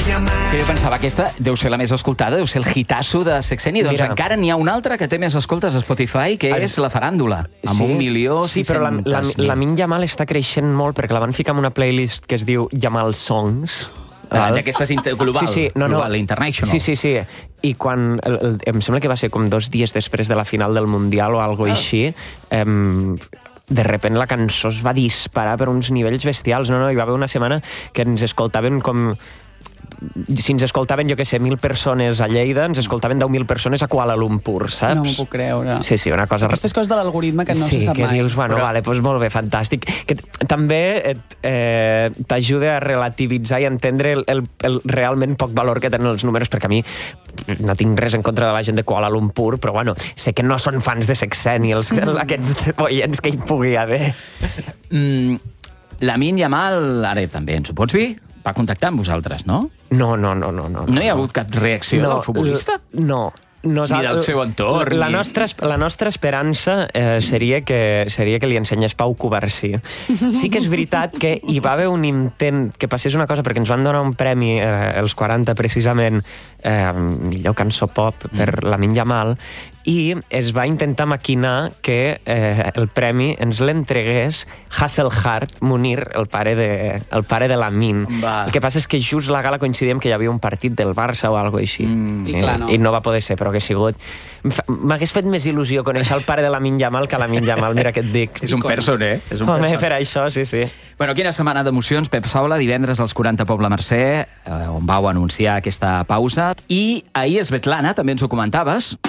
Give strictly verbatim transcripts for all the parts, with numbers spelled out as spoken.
Que jo pensava, aquesta deu ser la més escoltada, deu ser el hitasso de Sexeni. Doncs Mira, encara n'hi ha una altra que té més escoltes a Spotify, que és la Faràndula, amb Sí. un milió Sí, però la, la, la Min Yamal està creixent molt perquè la van ficar en una playlist que es diu Yamal Songs. Ah, d'aquestes inter- global, sí, sí, no, no. global, international. Sí, sí, sí. I quan, el, el, em sembla que va ser com dos dies després de la final del Mundial o algo ah. així, em, de repent la cançó es va disparar per uns nivells bestials. No, no, hi va haver una setmana que ens escoltaven com... Si ens escoltaven, jo què sé, mil persones a Lleida, ens escoltaven deu mil persones a Kuala Lumpur, saps? No m'ho puc creure. Sí, sí, una cosa... Aquestes coses de l'algoritme que no sí, se sap que mai. dius, bueno, Però... vale, doncs molt bé, fantàstic. Que t- també et, eh, t'ajuda a relativitzar i a entendre el, el, el realment poc valor que tenen els números, perquè a mi no tinc res en contra de la gent de Kuala Lumpur, però bueno, sé que no són fans de Sexeni, els, aquests oients que hi pugui haver. Mm, la Min Yamal, ara també ens ho pots dir? Va contactar amb vosaltres, no? No, no, no, no. No, No hi ha hagut cap reacció no, del futbolista? No. Nosal... Ni del seu entorn, La ni- nostra, la nostra esperança eh, seria, que, seria que li ensenyés Pau Covarsí. Sí que és veritat que hi va haver un intent que passés una cosa, perquè ens van donar un premi, eh, els quaranta precisament, eh, millor cançó pop per mm. la Min Yamal, i es va intentar maquinar que eh, el premi ens l'entregués Hasselhart Munir, el pare de, el pare de la Min. Va. El que passa és que just la gala coincidíem que hi havia un partit del Barça o alguna cosa així. Mm. I clar, no. I no va poder ser, però que ha sigut... Em fa- M'hagués fet més il·lusió conèixer el pare de la Min Yamal que la Min Yamal, mira què et dic. És un person, eh? És un Home, person. per això, sí, sí. Bueno, quina setmana d'emocions, Pep Saula, divendres als quaranta Pobla Mercè, eh, on vau anunciar aquesta pausa. I ahir, Svetlana, també ens ho comentaves.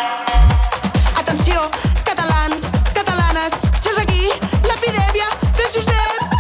Atenció, catalans, catalanes, sos aquí, l'epidèmia de Josep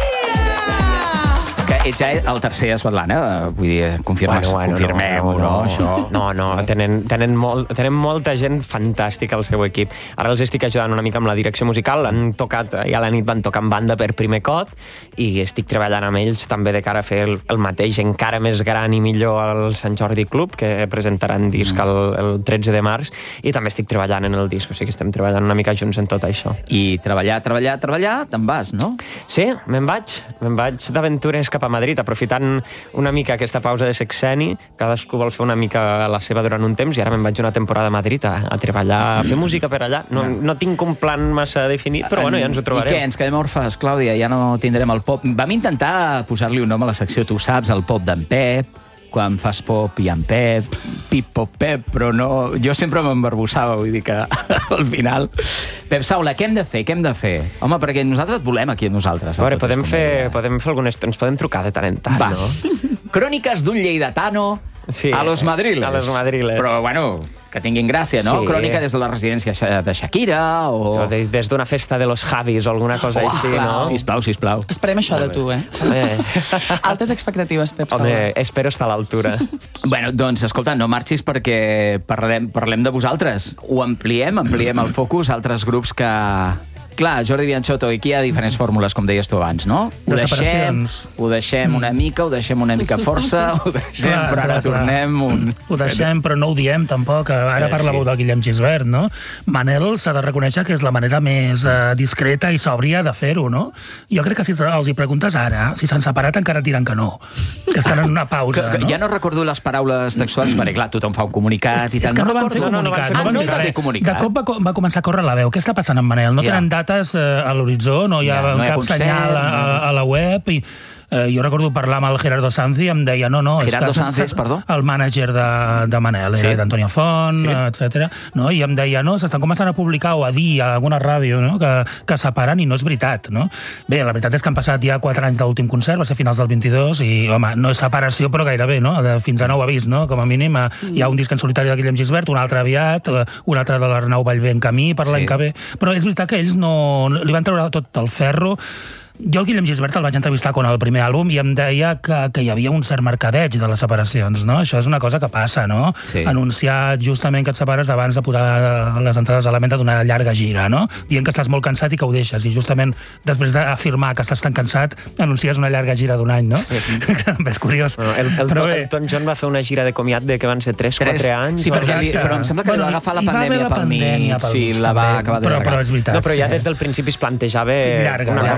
Maria! Que ets ja el tercer Svetlana, eh, vull dir, confirmes, confirmem-ho, no, no, això. No, no, tenen, tenen, molt, tenen molta gent fantàstica al seu equip. Ara els estic ajudant una mica amb la direcció musical, han tocat, i a la nit van tocar en banda per primer cop, i estic treballant amb ells també de cara a fer el, el mateix, encara més gran i millor al Sant Jordi Club, que presentaran disc el, el tretze de març, i també estic treballant en el disc, o sigui que estem treballant una mica junts en tot això. I treballar, treballar, treballar, te'n vas, no? Sí, me'n vaig. Me'n vaig d'aventures cap a Madrid, aprofitant una mica aquesta pausa de Sexeni. Cadascú vol fer una mica la seva durant un temps, i ara me'n vaig una temporada a Madrid a, a treballar, a fer música per allà. No, no tinc un plan massa definit, però bueno, ja ens ho trobarem. I què, ens quedem orfes, Clàudia? Ja no tindrem el pop. Vam intentar posar-li un nom a la secció, tu saps, el pop d'en Pep, quan fas pop i en Pep, pip, pop, Pep, però no... Jo sempre m'embarbussava, vull dir que al final... Pep Saula, què hem de fer? Què hem de fer? Home, perquè nosaltres et volem aquí a nosaltres. A veure, podem fer, podem fer algunes... Ens podem trucar de tant en tant, Va. no? Cròniques d'un lleidatano Sí, a los Madriles. a los Madriles. Però, bueno, que tinguin gràcia, no? Sí. Crònica des de la residència de Shakira o... O des, des d'una festa de los Javis o alguna cosa Oh, així, no? Sisplau, sisplau. Esperem això de tu, eh? Home, Altes expectatives, Pep home, Saula. espero estar a l'altura. Bueno, doncs, escolta, no marxis perquè parlem, parlem de vosaltres. Ho ampliem, ampliem el focus a altres grups que... Clar, Jordi Bianchotto, aquí hi ha diferents fórmules, com deies tu abans, no? Ho De deixem, separacions. ho deixem una mica, ho deixem una mica força, ho deixem, Clar, però ara clar, clar. tornem... Un... Ho deixem, però no ho diem, tampoc. Ara Eh, parlàveu sí. del Guillem Gisbert, no? Manel s'ha de reconèixer que és la manera més eh, discreta i sòbria de fer-ho, no? Jo crec que si els hi preguntes ara, si s'han separat encara et diran que no, que estan en una Que, pausa, que, no? ja no recordo les paraules textuals, perquè clar, tothom fa un comunicat i És tal. que no, van fer recordo. no, no, no van comunicat. fer Ah, no hi va dir haver res. comunicat. De cop va, co- va començar a córrer la veu. Què està passant amb Manel? No Ja. tenen dates eh, a l'horitzó, no hi ha, Ja, no hi ha cap concerts, senyal a, a, no. a la web i eh, jo recordo parlar amb el Gerardo Sanz i em deia no, no... és Gerardo que- Sanz és, perdó? El mànager de, de Manel, Sí. sí. d'Antonia Font, Sí. sí. etcètera. No? I em deia, no, s'estan començant a publicar o a dir a alguna ràdio, no? que, que separen i no és veritat, no? Bé, la veritat és que han passat ja quatre anys de l'últim concert, va ser a finals del vint-i-dos, i, home, no és separació, però gairebé, no? De, fins a nou avís, no? Com a mínim, mm. hi ha un disc en solitari de Guillem Gisbert, un altre aviat, eh, un altre de l'Arnau Vallvé en camí per l'any Sí. que ve, però és veritat que ells no... li van treure tot el ferro. Jo el Guillem Gisbert el vaig entrevistar quan el primer àlbum i em deia que, que hi havia un cert mercadeig de les separacions, no? Això és una cosa que passa, no? Sí. Anunciar justament que et separes abans de posar les entrades a la venda d'una llarga gira, no? Dient que estàs molt cansat i que ho deixes, i justament després d'afirmar que estàs tan cansat anuncies una llarga gira d'un any, no? També és curiós. No, el, el, Però el, bé. el Tom John va fer una gira de comiat de que van ser tres Tres. quatre anys. Sí, o perquè li, Exacte. però em sembla que Bueno, li va agafar la hi va haver pandèmia la pel mig, pandèmia pel sí, mig, la va també. acabar de Però, però és veritat. No, però ja sí. des del principi es plantejava Llarga, una llarga, cosa llarga.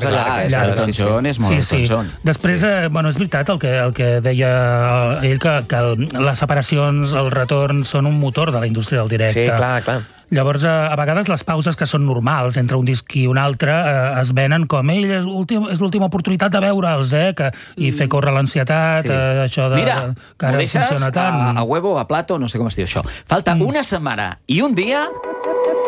és llarga. que- Elton John és molt sí, Elton sí. John. Després, eh, bueno, és veritat el que, el que deia ell, que, que les separacions, el retorn, són un motor de la indústria del directe. Sí, clar, clar. Llavors, a, a vegades les pauses que són normals entre un disc i un altre eh, es venen com ell és, últim, és l'última oportunitat de veure'ls, eh? Que, i fer córrer l'ansietat, Sí. eh, això de, Mira, que ara m'ho deixes funciona tant. a, a huevo, a plato, no sé com es diu això. Falta mm. una setmana i un dia